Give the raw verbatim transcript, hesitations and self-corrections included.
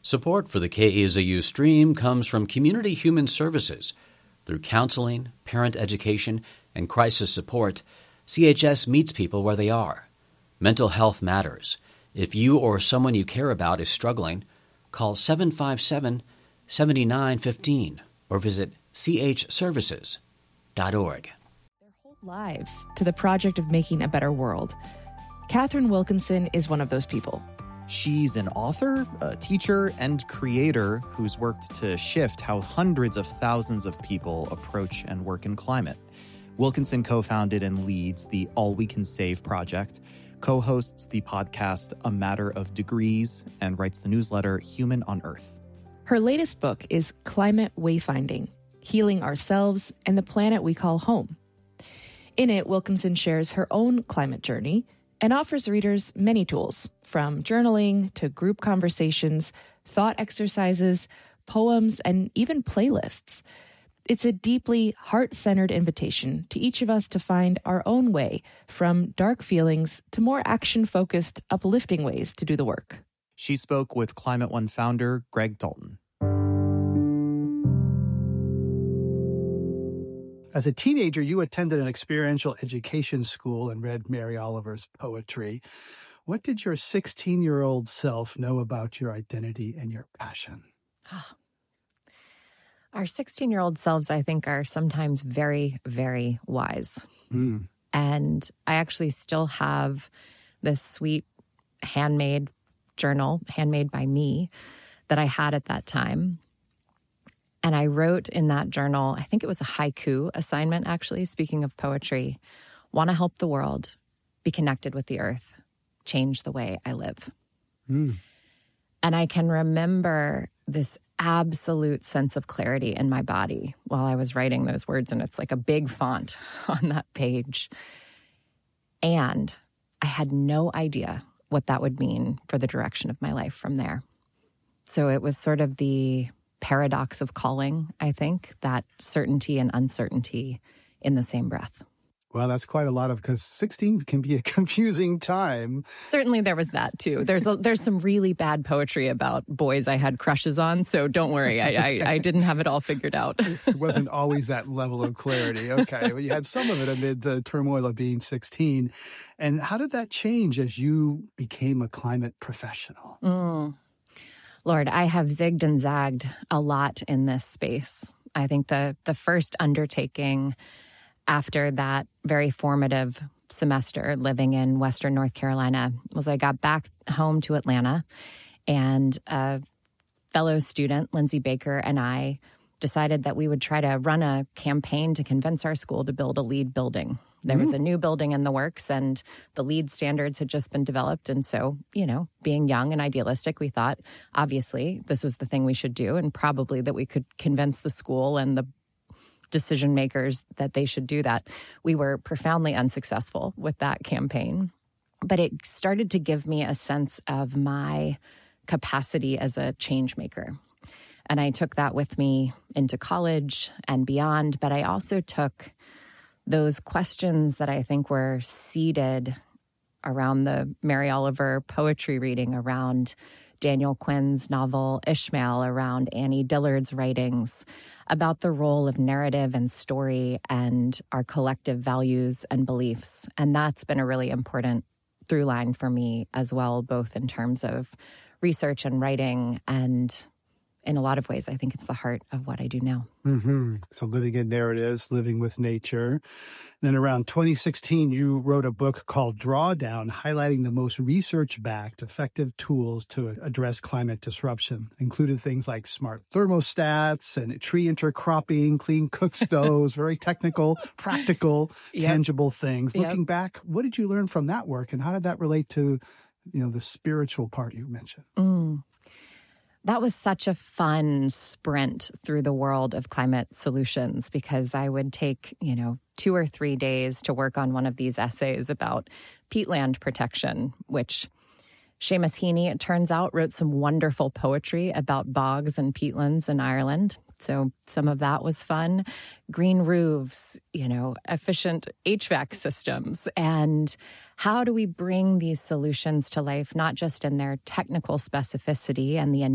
Support for the K E Z U stream comes from Community Human Services. Through counseling, parent education, and crisis support, C H S meets people where they are. Mental health matters. If you or someone you care about is struggling, call seven five seven, seven nine one five or visit c h services dot org. Their whole lives to the project of making a better world. Catherine Wilkinson is one of those people. She's an author, a teacher, and creator who's worked to shift how hundreds of thousands of people approach and work in climate. Wilkinson co-founded and leads the All We Can Save project, co-hosts the podcast A Matter of Degrees, and writes the newsletter Human on Earth. Her latest book is Climate Wayfinding, Healing Ourselves and the Planet We Call Home. In it, Wilkinson shares her own climate journey and offers readers many tools, from journaling to group conversations, thought exercises, poems, and even playlists. It's a deeply heart-centered invitation to each of us to find our own way from dark feelings to more action-focused, uplifting ways to do the work. She spoke with Climate One founder Greg Dalton. As a teenager, you attended an experiential education school and read Mary Oliver's poetry. What did your sixteen-year-old self know about your identity and your passion? Our sixteen-year-old selves, I think, are sometimes very, very wise. Mm. And I actually still have this sweet handmade journal, handmade by me, that I had at that time. And I wrote in that journal, I think it was a haiku assignment, actually, speaking of poetry, want to help the world, be connected with the earth, change the way I live. Mm. And I can remember this absolute sense of clarity in my body while I was writing those words, and it's like a big font on that page. And I had no idea what that would mean for the direction of my life from there. So it was sort of the paradox of calling, I think, that certainty and uncertainty in the same breath. Well, that's quite a lot of, because sixteen can be a confusing time. Certainly there was that, too. There's a, there's some really bad poetry about boys I had crushes on, so don't worry. I, I, I didn't have it all figured out. It wasn't always that level of clarity. Okay, well, you had some of it amid the turmoil of being sixteen. And how did that change as you became a climate professional? Mm. Lord, I have zigged and zagged a lot in this space. I think the the first undertaking after that very formative semester living in Western North Carolina was I got back home to Atlanta, and a fellow student, Lindsay Baker, and I decided that we would try to run a campaign to convince our school to build a LEED building. There was a new building in the works, and the LEED standards had just been developed. And so, you know, being young and idealistic, we thought, obviously, this was the thing we should do, and probably that we could convince the school and the decision makers that they should do that. We were profoundly unsuccessful with that campaign, but it started to give me a sense of my capacity as a change maker. And I took that with me into college and beyond, but I also took those questions that I think were seeded around the Mary Oliver poetry reading, around Daniel Quinn's novel Ishmael, around Annie Dillard's writings, about the role of narrative and story and our collective values and beliefs. And that's been a really important through line for me as well, both in terms of research and writing, and in a lot of ways, I think it's the heart of what I do now. Mm-hmm. So living in narratives, living with nature. Then around twenty sixteen, you wrote a book called Drawdown, highlighting the most research-backed, effective tools to address climate disruption. Included things like smart thermostats and tree intercropping, clean cook stoves, very technical, practical, yep. tangible things. Yep. Looking back, what did you learn from that work, and how did that relate to, you know, the spiritual part you mentioned? Mm. That was such a fun sprint through the world of climate solutions, because I would take, you know, two or three days to work on one of these essays about peatland protection, which Seamus Heaney, it turns out, wrote some wonderful poetry about bogs and peatlands in Ireland. So some of that was fun. Green roofs, you know, efficient H V A C systems. And how do we bring these solutions to life, not just in their technical specificity and the